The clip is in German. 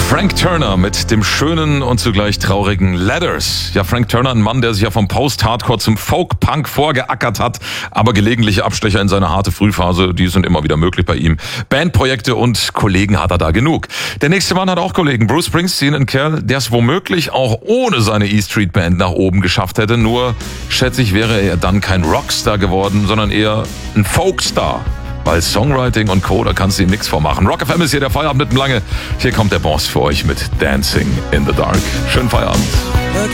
Frank Turner mit dem schönen und zugleich traurigen Letters. Ja, Frank Turner, ein Mann, der sich ja vom Post-Hardcore zum Folk-Punk vorgeackert hat, aber gelegentliche Abstecher in seine harte Frühphase, die sind immer wieder möglich bei ihm. Bandprojekte und Kollegen hat er da genug. Der nächste Mann hat auch Kollegen. Bruce Springsteen, ein Kerl, der es womöglich auch ohne seine E-Street Band nach oben geschafft hätte. Nur, schätze ich, wäre er dann kein Rockstar geworden, sondern eher ein Folkstar. Weil Songwriting und Co., da kannst du ihm nichts vormachen. Rock FM ist hier der Feierabend mit dem Lange. Hier kommt der Boss für euch mit Dancing in the Dark. Schönen Feierabend.